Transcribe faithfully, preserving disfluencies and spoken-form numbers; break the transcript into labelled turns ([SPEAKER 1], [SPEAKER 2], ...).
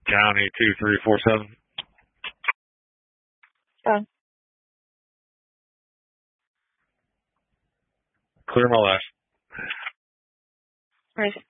[SPEAKER 1] County two three four seven.
[SPEAKER 2] Oh.
[SPEAKER 1] Clear my left.
[SPEAKER 2] Right.